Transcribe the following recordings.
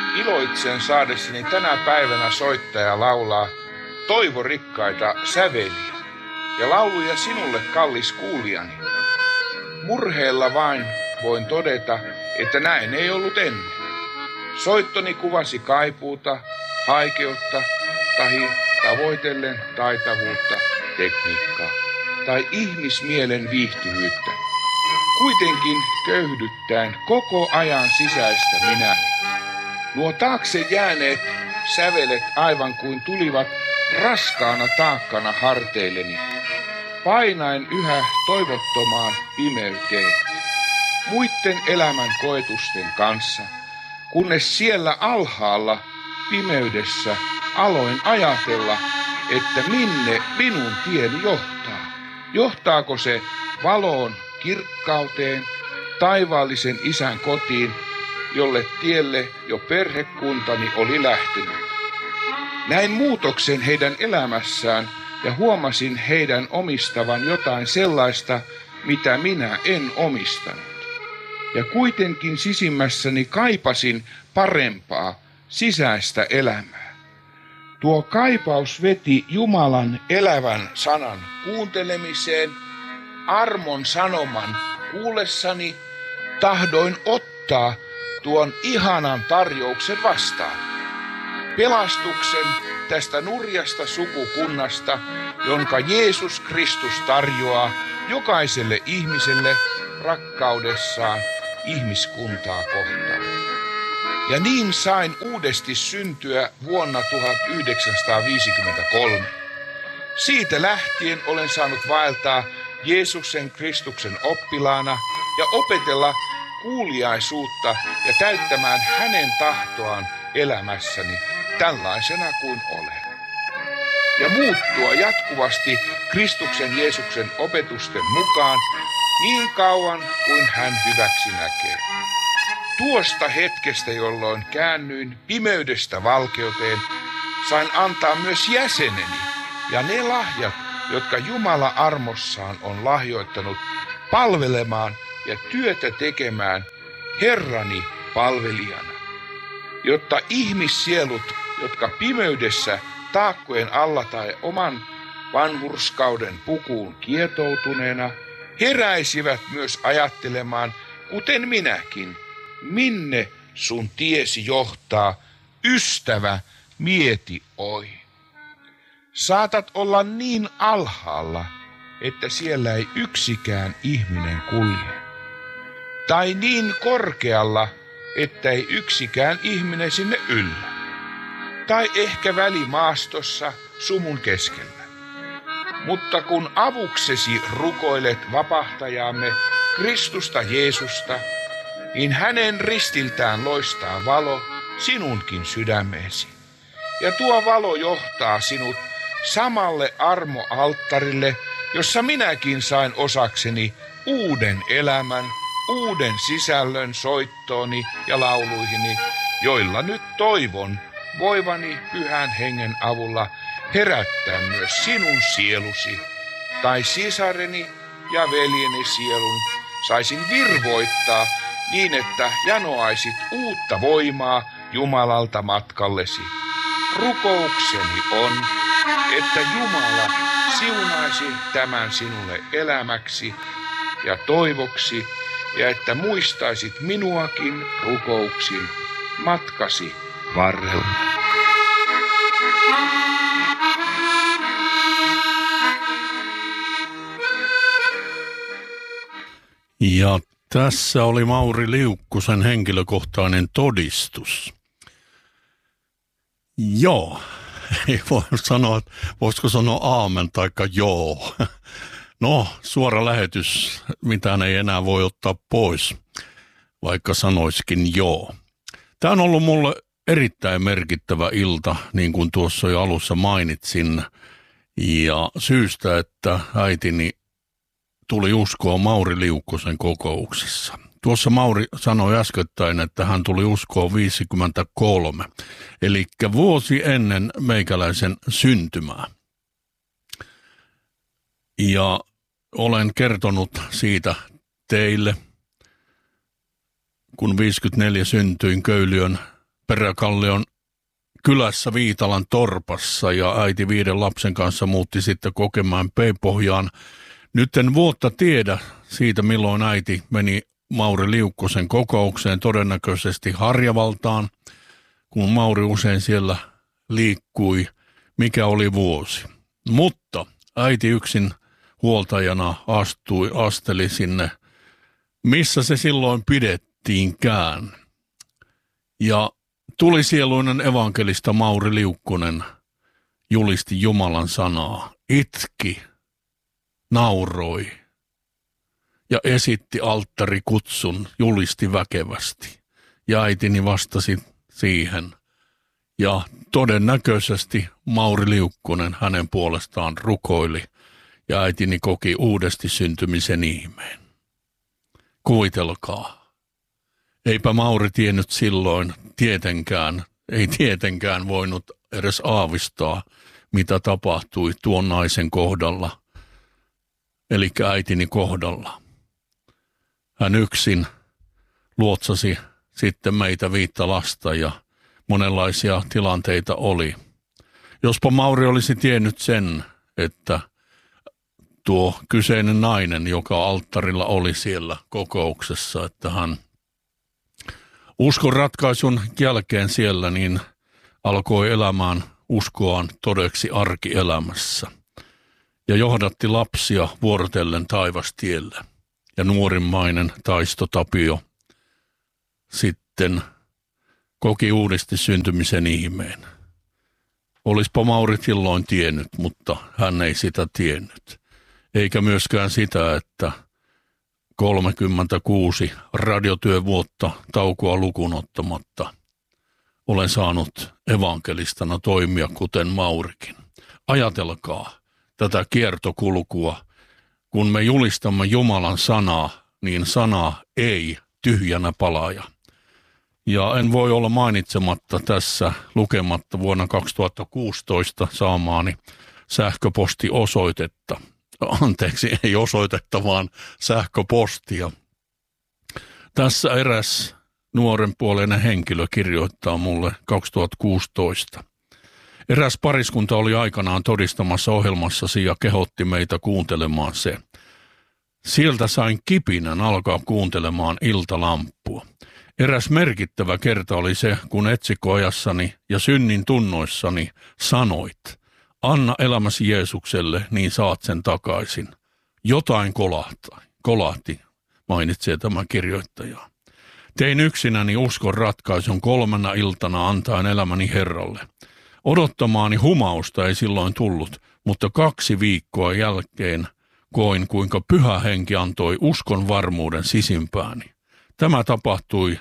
Iloitsen saadessani tänä päivänä soittaa ja laulaa toivorikkaita säveliä ja lauluja sinulle, kallis kuulijani. Murheella vain voin todeta, että näin ei ollut ennen. Soittoni kuvasi kaipuuta, haikeutta tahi tavoitellen taitavuutta, tekniikkaa tai ihmismielen viihtyvyyttä. Kuitenkin köyhdyttäen koko ajan sisäistä minäni. Nuo taakse jääneet sävelet aivan kuin tulivat raskaana taakkana harteilleni. Painain yhä toivottomaan pimeyteen, muitten elämän koetusten kanssa, kunnes siellä alhaalla pimeydessä aloin ajatella, että minne minun tieni johtaa. Johtaako se valoon, kirkkauteen, taivaallisen isän kotiin, jolle tielle jo perhekuntani oli lähtenyt. Näin muutoksen heidän elämässään ja huomasin heidän omistavan jotain sellaista, mitä minä en omistanut. Ja kuitenkin sisimmässäni kaipasin parempaa, sisäistä elämää. Tuo kaipaus veti Jumalan elävän sanan kuuntelemiseen, armon sanoman kuullessani tahdoin ottaa tuon ihanan tarjouksen vastaan. Pelastuksen tästä nurjasta sukukunnasta, jonka Jeesus Kristus tarjoaa jokaiselle ihmiselle rakkaudessaan ihmiskuntaa kohtaan. Ja niin sain uudesti syntyä vuonna 1953. Siitä lähtien olen saanut vaeltaa Jeesuksen Kristuksen oppilaana ja opetella kuuliaisuutta ja täyttämään hänen tahtoaan elämässäni tällaisena kuin olen. Ja muuttua jatkuvasti Kristuksen Jeesuksen opetusten mukaan niin kauan kuin hän hyväksi näkee. Tuosta hetkestä, jolloin käännyin pimeydestä valkeuteen, sain antaa myös jäseneni ja ne lahjat, jotka Jumala armossaan on lahjoittanut palvelemaan ja työtä tekemään Herrani palvelijana, jotta ihmissielut, jotka pimeydessä taakkojen alla tai oman vanhurskauden pukuun kietoutuneena, heräisivät myös ajattelemaan, kuten minäkin, minne sun tiesi johtaa, ystävä, mieti oi. Saatat olla niin alhaalla, että siellä ei yksikään ihminen kulje. Tai niin korkealla, että ei yksikään ihminen sinne yllä. Tai ehkä välimaastossa sumun keskellä. Mutta kun avuksesi rukoilet vapahtajaamme Kristusta Jeesusta, niin hänen ristiltään loistaa valo sinunkin sydämeesi. Ja tuo valo johtaa sinut samalle armoalttarille, jossa minäkin sain osakseni uuden elämän, uuden sisällön soittooni ja lauluihini, joilla nyt toivon voivani Pyhän Hengen avulla herättää myös sinun sielusi, tai sisareni ja veljeni sielun saisin virvoittaa niin, että janoaisit uutta voimaa Jumalalta matkallesi. Rukoukseni on, että Jumala siunaisi tämän sinulle elämäksi ja toivoksi, ja että muistaisit minuakin rukouksin matkasi varrella. Ja tässä oli Mauri Liukkusen henkilökohtainen todistus. Joo, ei voi sanoa, voisiko sanoa aamen taikka joo. No, suora lähetys, mitään ei enää voi ottaa pois, vaikka sanoisikin joo. Tämä on ollut mulle erittäin merkittävä ilta, niin kuin tuossa jo alussa mainitsin, ja syystä, että äitini tuli uskoa Mauri Liukkosen kokouksessa. Tuossa Mauri sanoi äskettäin, että hän tuli uskoa 53, eli vuosi ennen meikäläisen syntymää. Ja olen kertonut siitä teille, kun 54 syntyin Köyliön Peräkallion kylässä Viitalan torpassa ja äiti 5 lapsen kanssa muutti sitten Kokemäenpääpohjaan. Nyt en vuotta tiedä siitä, milloin äiti meni Mauri Liukkosen kokoukseen, todennäköisesti Harjavaltaan, kun Mauri usein siellä liikkui, mikä oli vuosi. Mutta äiti yksin huoltajana asteli sinne, missä se silloin pidettiinkään. Ja tulisieluinen evankelista Mauri Liukkonen julisti Jumalan sanaa, itki, nauroi ja esitti alttarikutsun, julisti väkevästi. Ja äitini vastasi siihen. Ja todennäköisesti Mauri Liukkonen hänen puolestaan rukoili ja äitini koki uudesti syntymisen ihmeen. Kuvitelkaa. Eipä Mauri tiennyt silloin ei tietenkään voinut edes aavistaa, mitä tapahtui tuon naisen kohdalla, eli äitini kohdalla. Hän yksin luotsasi sitten meitä 5 lasta ja monenlaisia tilanteita oli. Jospa Mauri olisi tiennyt sen, että tuo kyseinen nainen, joka alttarilla oli siellä kokouksessa, että hän uskon ratkaisun jälkeen siellä niin alkoi elämään uskoaan todeksi arkielämässä ja johdatti lapsia vuorotellen taivastielle. Ja nuorimmainen Taisto Tapio sitten koki uudesti syntymisen ihmeen. Olispa Mauri silloin tiennyt, mutta hän ei sitä tiennyt. Eikä myöskään sitä, että 36 radiotyövuotta taukoa lukuun ottamatta olen saanut evankelistana toimia kuten Maurikin. Ajatelkaa tätä kiertokulkua. Kun me julistamme Jumalan sanaa, niin sana ei tyhjänä palaaja. Ja en voi olla mainitsematta tässä lukematta vuonna 2016 saamaani sähköpostiosoitetta. Anteeksi, ei osoitetta, vaan sähköpostia. Tässä eräs nuorenpuoleinen henkilö kirjoittaa mulle 2016. Eräs pariskunta oli aikanaan todistamassa ohjelmassasi ja kehotti meitä kuuntelemaan se. Sieltä sain kipinän alkaa kuuntelemaan Iltalampua. Eräs merkittävä kerta oli se, kun etsikkoajassani ja synnin tunnoissani sanoit, anna elämäsi Jeesukselle, niin saat sen takaisin. Jotain kolahti, mainitsee tämä kirjoittaja. Tein yksinäni uskon ratkaisun 3 iltana antaen elämäni Herralle. Odottamaani humausta ei silloin tullut, mutta 2 viikkoa jälkeen koin, kuinka Pyhä Henki antoi uskon varmuuden sisimpääni. Tämä tapahtui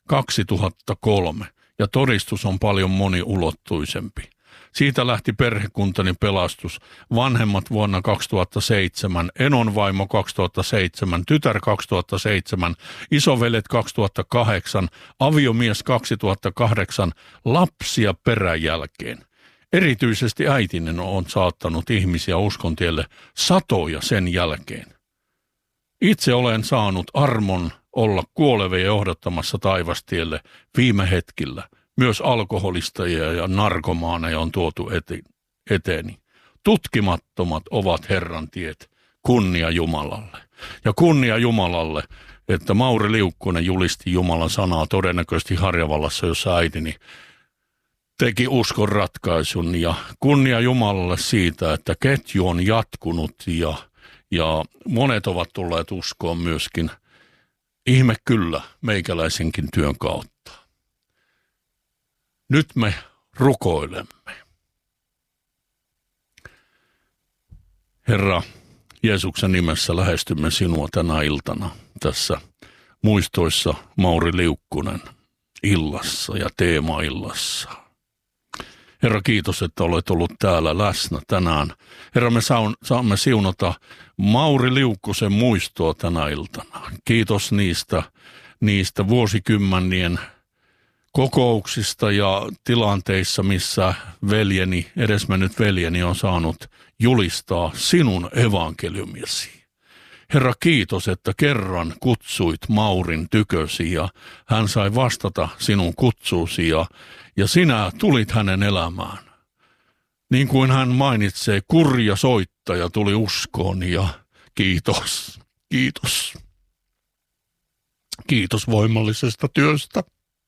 2003 ja todistus on paljon moniulottuisempi. Siitä lähti perhekuntani pelastus, vanhemmat vuonna 2007, enonvaimo 2007, tytär 2007, isovelet 2008, aviomies 2008, lapsia peräjälkeen. Erityisesti äitinen on saattanut ihmisiä uskontielle satoja sen jälkeen. Itse olen saanut armon olla kuolevia johdattamassa taivastielle viime hetkillä. Myös alkoholistajia ja narkomaaneja on tuotu eteeni. Tutkimattomat ovat Herran tiet. Kunnia Jumalalle. Ja kunnia Jumalalle, että Mauri Liukkonen julisti Jumalan sanaa todennäköisesti Harjavallassa, jossa äitini teki uskon ratkaisun. Ja kunnia Jumalalle siitä, että ketju on jatkunut ja monet ovat tulleet uskoon myöskin. Ihme kyllä meikäläisenkin työn kautta. Nyt me rukoilemme. Herra, Jeesuksen nimessä lähestymme sinua tänä iltana tässä muistoissa Mauri Liukkonen illassa ja teemaillassa. Herra, kiitos, että olet ollut täällä läsnä tänään. Herra, me saamme siunata Mauri Liukkosen muistoa tänä iltana. Kiitos niistä vuosikymmenien kokouksista ja tilanteissa, missä edesmennyt veljeni on saanut julistaa sinun evankeliumisi. Herra, kiitos, että kerran kutsuit Maurin tykösi ja hän sai vastata sinun kutsuusi ja sinä tulit hänen elämään. Niin kuin hän mainitsee, kurja soittaja tuli uskoon ja kiitos, kiitos. Kiitos voimallisesta työstä.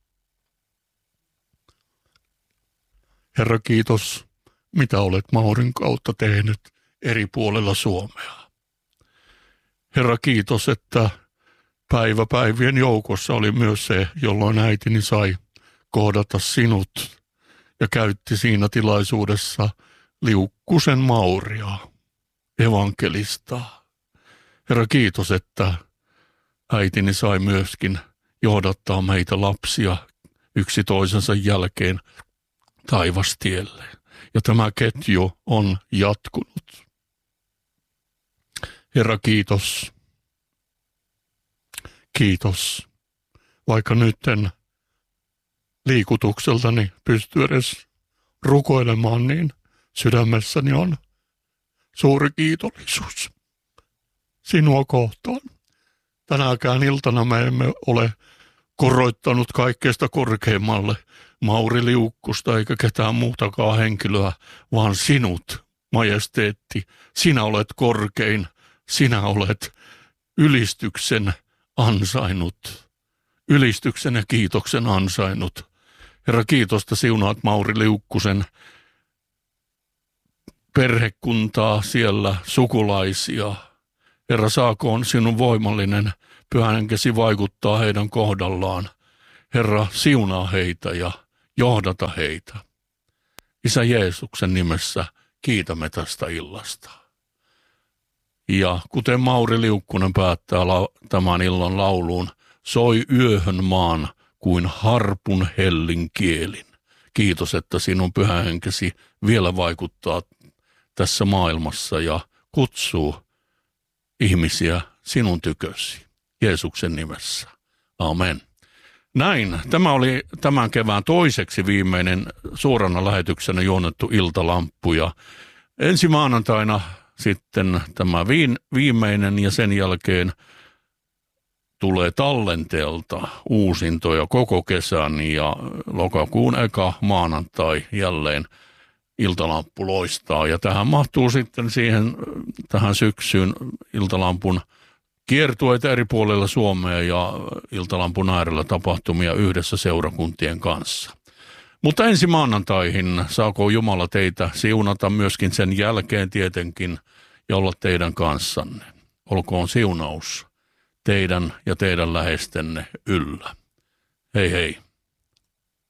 Herra, kiitos, mitä olet Maurin kautta tehnyt eri puolella Suomea. Herra, kiitos, että päivien joukossa oli myös se, jolloin äitini sai kohdata sinut ja käytti siinä tilaisuudessa Liukkusen Mauria, evankelistaa. Herra, kiitos, että äitini sai myöskin johdattaa meitä lapsia yksi toisensa jälkeen taivastielle. Ja tämä ketju on jatkunut. Herra, kiitos. Kiitos. Vaikka nyt en liikutukseltani pysty edes rukoilemaan, niin sydämessäni on suuri kiitollisuus sinua kohtaan. Tänäkään iltana me emme ole koroittanut kaikkeesta korkeimmalle Mauri Liukkusta eikä ketään muutakaan henkilöä, vaan sinut, majesteetti. Sinä olet korkein, sinä olet ylistyksen ansainnut, ylistyksen ja kiitoksen ansainnut. Herra, kiitosta siunaat Mauri Liukkusen perhekuntaa siellä, sukulaisia. Herra, saakoon sinun voimallinen Pyhän Henkesi vaikuttaa heidän kohdallaan. Herra, siunaa heitä ja johdata heitä. Isä Jeesuksen nimessä kiitämme tästä illasta. Ja kuten Mauri Liukkunen päättää tämän illan lauluun, soi yöhön maan kuin harpun hellin kielin. Kiitos, että sinun Pyhä Henkesi vielä vaikuttaa tässä maailmassa ja kutsuu ihmisiä sinun tykösi. Jeesuksen nimessä. Amen. Näin. Tämä oli tämän kevään toiseksi viimeinen suorana lähetyksenä juonnettu iltalamppu. Ja ensi maanantaina sitten tämä viimeinen ja sen jälkeen tulee tallenteelta uusintoja koko kesän ja lokakuun eka maanantai jälleen iltalamppu loistaa. Ja tähän mahtuu sitten tähän syksyyn iltalampun kiertueita eri puolilla Suomea ja iltalampun äärellä tapahtumia yhdessä seurakuntien kanssa. Mutta ensi maanantaihin saako Jumala teitä siunata myöskin sen jälkeen tietenkin ja olla teidän kanssanne. Olkoon siunaus teidän ja teidän läheistenne yllä. Hei hei.